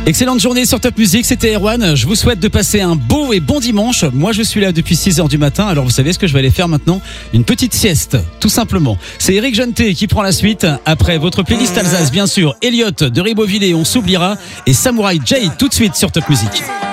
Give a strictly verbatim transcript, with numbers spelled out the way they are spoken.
Excellente journée sur Top Music, c'était Erwan. Je vous souhaite de passer un beau et bon dimanche. Moi je suis là depuis six heures du matin, alors vous savez ce que je vais aller faire maintenant? Une petite sieste, tout simplement. C'est Eric Jeantet qui prend la suite. Après votre playlist Alsace, bien sûr, Elliott de Ribeauvillé, On s'oubliera, et Samouraï J tout de suite sur Top Music.